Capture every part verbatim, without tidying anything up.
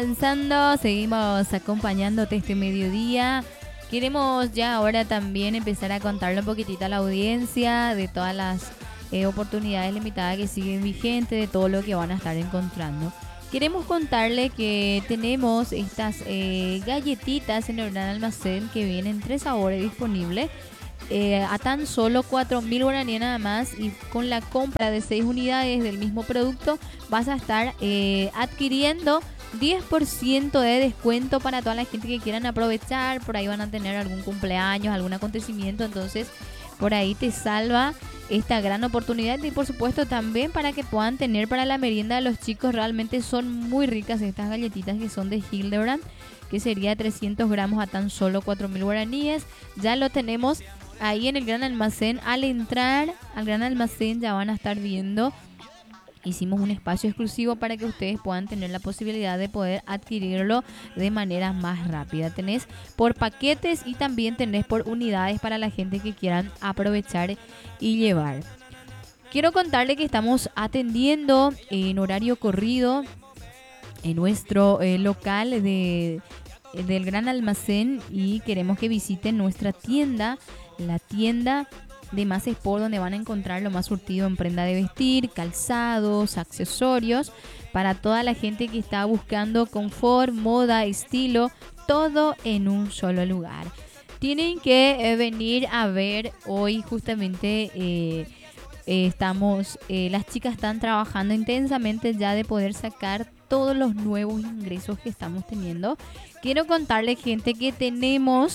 Pensando, seguimos acompañándote este mediodía. Queremos ya ahora también empezar a contarle un poquitito a la audiencia de todas las eh, oportunidades limitadas que siguen vigentes, de todo lo que van a estar encontrando. Queremos contarle que tenemos estas eh, galletitas en el gran almacén que vienen tres sabores disponibles. Eh, a tan solo cuatro mil guaraníes nada más, y con la compra de seis unidades del mismo producto vas a estar eh, adquiriendo diez por ciento de descuento para toda la gente que quieran aprovechar. Por ahí van a tener algún cumpleaños, algún acontecimiento, entonces por ahí te salva esta gran oportunidad. Y por supuesto también para que puedan tener para la merienda de los chicos. Realmente son muy ricas estas galletitas que son de Hildebrand, que sería trescientos gramos a tan solo cuatro mil guaraníes. Ya lo tenemos ahí en el gran almacén. Al entrar al gran almacén ya van a estar viendo, hicimos un espacio exclusivo para que ustedes puedan tener la posibilidad de poder adquirirlo de manera más rápida. Tenés por paquetes y también tenés por unidades para la gente que quieran aprovechar y llevar. Quiero contarle que estamos atendiendo en horario corrido en nuestro eh, local de, del gran almacén, y queremos que visiten nuestra tienda, la tienda de Más Sport, donde van a encontrar lo más surtido en prenda de vestir, calzados, accesorios, para toda la gente que está buscando confort, moda, estilo, todo en un solo lugar. Tienen que eh, venir a ver hoy justamente. Eh, eh, estamos, eh, las chicas están trabajando intensamente ya de poder sacar todos los nuevos ingresos que estamos teniendo. Quiero contarles, gente, que tenemos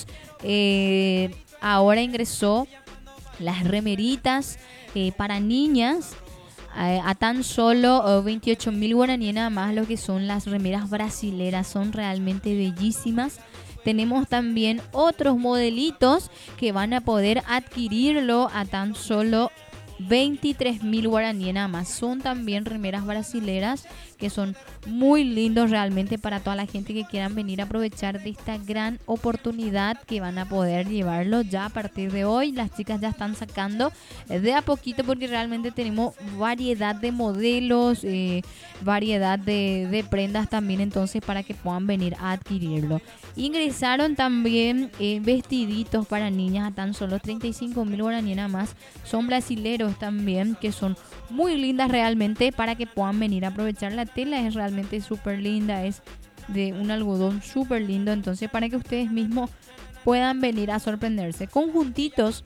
eh, ahora ingresó las remeritas eh, para niñas eh, a tan solo eh, veintiocho mil guaraníes nada más. Lo que son las remeras brasileras, son realmente bellísimas. Tenemos también otros modelitos que van a poder adquirirlo a tan solo veintitrés mil guaraníes nada más. Son también remeras brasileras que son muy lindos realmente para toda la gente que quieran venir a aprovechar de esta gran oportunidad, que van a poder llevarlo ya a partir de hoy. Las chicas ya están sacando de a poquito porque realmente tenemos variedad de modelos, eh, variedad de, de prendas también, entonces para que puedan venir a adquirirlo. Ingresaron también eh, vestiditos para niñas a tan solo treinta y cinco mil guaraníes nada más. Son brasileros también, que son muy lindas realmente para que puedan venir a aprovechar. La tela es realmente súper linda, es de un algodón súper lindo, entonces para que ustedes mismos puedan venir a sorprenderse. Conjuntitos,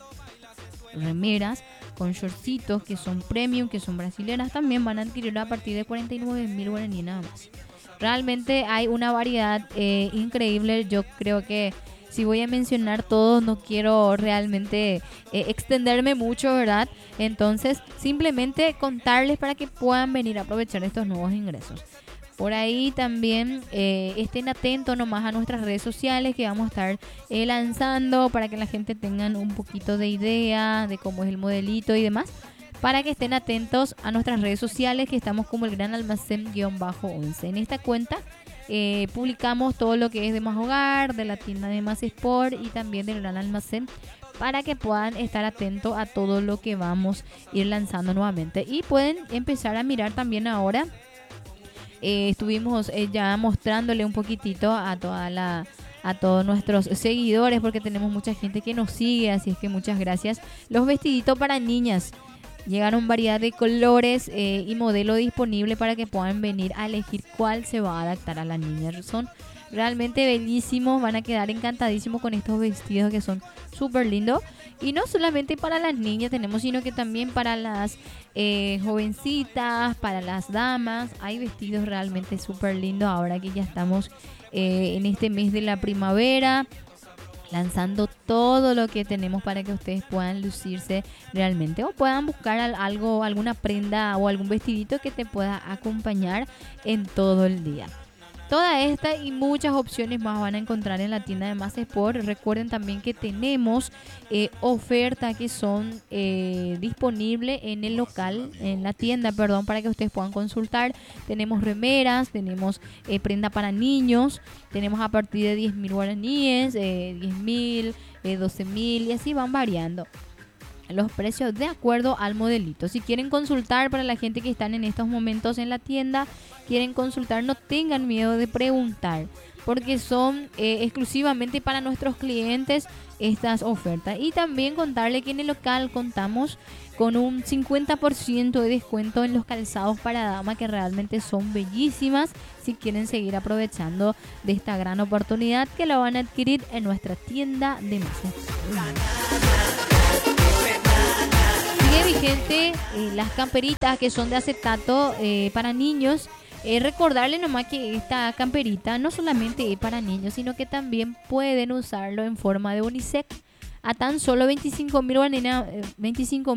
remeras con shortcitos que son premium, que son brasileras, también van a adquirir a partir de cuarenta y nueve mil guaraníes nada más. Realmente hay una variedad eh, increíble. Yo creo que si voy a mencionar todos, no quiero realmente eh, extenderme mucho, ¿verdad? Entonces, simplemente contarles para que puedan venir a aprovechar estos nuevos ingresos. Por ahí también eh, estén atentos nomás a nuestras redes sociales, que vamos a estar eh, lanzando para que la gente tenga un poquito de idea de cómo es el modelito y demás. Para que estén atentos a nuestras redes sociales, que estamos como el Gran Almacén-once. En esta cuenta eh, publicamos todo lo que es de Más Hogar, de la tienda de Más Sport y también del Gran Almacén, para que puedan estar atentos a todo lo que vamos a ir lanzando nuevamente. Y pueden empezar a mirar también ahora. Eh, estuvimos eh, ya mostrándole un poquitito a toda la... a todos nuestros seguidores, porque tenemos mucha gente que nos sigue, así es que muchas gracias. Los vestiditos para niñas, llegaron variedad de colores eh, y modelo disponible para que puedan venir a elegir cuál se va a adaptar a la niña. Son realmente bellísimos, van a quedar encantadísimos con estos vestidos que son súper lindos. Y no solamente para las niñas tenemos, sino que también para las eh, jovencitas, para las damas. Hay vestidos realmente súper lindos ahora que ya estamos eh, en este mes de la primavera, lanzando todo lo que tenemos para que ustedes puedan lucirse realmente, o puedan buscar algo, alguna prenda o algún vestidito que te pueda acompañar en todo el día. Toda esta y muchas opciones más van a encontrar en la tienda de Más Sport. Recuerden también que tenemos eh, ofertas que son eh, disponibles en el local, en la tienda, perdón, para que ustedes puedan consultar. Tenemos remeras, tenemos eh, prenda para niños, tenemos a partir de diez mil guaraníes, eh, diez mil, eh, doce mil, y así van variando. los precios de acuerdo al modelito. Si quieren consultar, para la gente que están en estos momentos en la tienda, quieren consultar, no tengan miedo de preguntar, porque son eh, exclusivamente para nuestros clientes estas ofertas. Y también contarle que en el local contamos con un cincuenta por ciento de descuento en los calzados para dama, que realmente son bellísimas. Si quieren seguir aprovechando de esta gran oportunidad, que lo van a adquirir en nuestra tienda de masas. Sigue vigente eh, las camperitas que son de acetato eh, para niños. Eh, recordarle nomás que esta camperita no solamente es para niños, sino que también pueden usarlo en forma de unisex a tan solo veinticinco mil